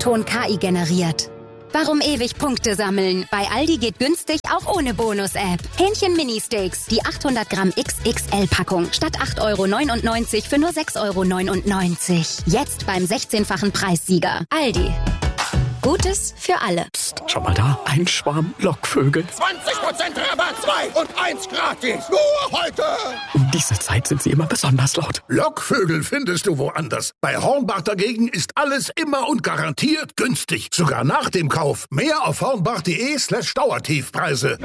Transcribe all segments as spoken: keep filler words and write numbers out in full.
Ton K I generiert. Warum ewig Punkte sammeln? Bei Aldi geht günstig auch ohne Bonus-App. Hähnchen-Mini-Steaks, die achthundert Gramm X X L-Packung, statt acht Euro neunundneunzig für nur sechs Euro neunundneunzig. Jetzt beim sechzehnfachen Preissieger. Aldi. Gutes für alle. Psst, schau mal da, ein Schwarm Lockvögel. zwanzig Prozent Rabatt, zwei und eins gratis. Nur heute. Um diese Zeit sind sie immer besonders laut. Lockvögel findest du woanders. Bei Hornbach dagegen ist alles immer und garantiert günstig. Sogar nach dem Kauf. Mehr auf hornbach.de slash Dauertiefpreise.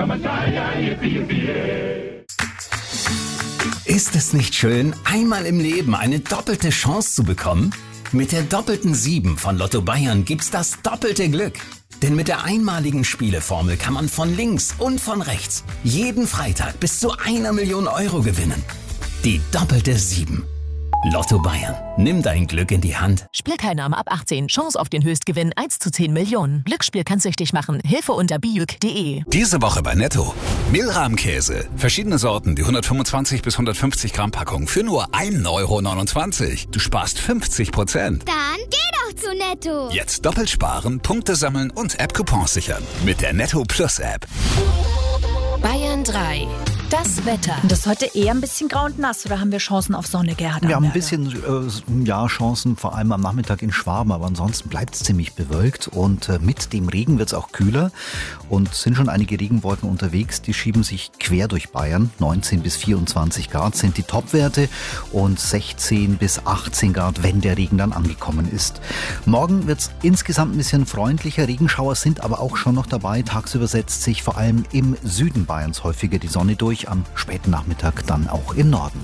Ist es nicht schön, einmal im Leben eine doppelte Chance zu bekommen? Mit der doppelten sieben von Lotto Bayern gibt's das doppelte Glück. Denn mit der einmaligen Spieleformel kann man von links und von rechts jeden Freitag bis zu einer Million Euro gewinnen. Die doppelte sieben. Lotto Bayern. Nimm dein Glück in die Hand. Spielteilnahme ab achtzehn. Chance auf den Höchstgewinn eins zu zehn Millionen. Glücksspiel kann süchtig machen. Hilfe unter bijuk punkt de. Diese Woche bei Netto. Mehlrahmkäse. Verschiedene Sorten, die hundertfünfundzwanzig bis hundertfünfzig Gramm Packung für nur ein Euro neunundzwanzig. Du sparst fünfzig Prozent. Dann geh doch zu Netto. Jetzt doppelt sparen, Punkte sammeln und App-Coupons sichern. Mit der Netto Plus App. Bayern drei. Das Wetter. Das ist heute eher ein bisschen grau und nass, oder haben wir Chancen auf Sonne, Gerhard? Wir haben ein bisschen äh, ja, Chancen, vor allem am Nachmittag in Schwaben, aber ansonsten bleibt es ziemlich bewölkt und äh, mit dem Regen wird es auch kühler und sind schon einige Regenwolken unterwegs, die schieben sich quer durch Bayern. neunzehn bis vierundzwanzig Grad sind die Topwerte und sechzehn bis achtzehn Grad, wenn der Regen dann angekommen ist. Morgen wird es insgesamt ein bisschen freundlicher, Regenschauer sind aber auch schon noch dabei. Tagsüber setzt sich vor allem im Süden Bayerns häufiger die Sonne durch, am späten Nachmittag dann auch im Norden.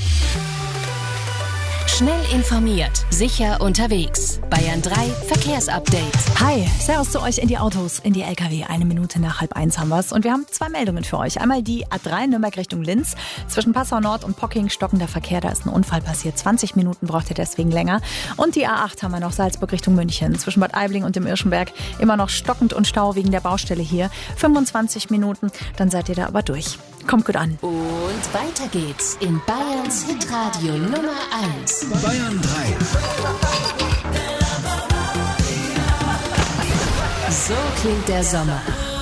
Schnell informiert, sicher unterwegs. Bayern drei Verkehrsupdate. Hi, Servus zu euch in die Autos, in die L K W. Eine Minute nach halb eins haben wir's. Und wir haben zwei Meldungen für euch. Einmal die A drei Nürnberg Richtung Linz. Zwischen Passau Nord und Pocking stockender Verkehr. Da ist ein Unfall passiert. zwanzig Minuten braucht ihr deswegen länger. Und die A acht haben wir noch Salzburg Richtung München. Zwischen Bad Aibling und dem Irschenberg immer noch stockend und Stau wegen der Baustelle hier. fünfundzwanzig Minuten, dann seid ihr da aber durch. Kommt gut an. Und weiter geht's in Bayerns Hitradio Nummer eins. Bayern drei. So klingt der Sommer.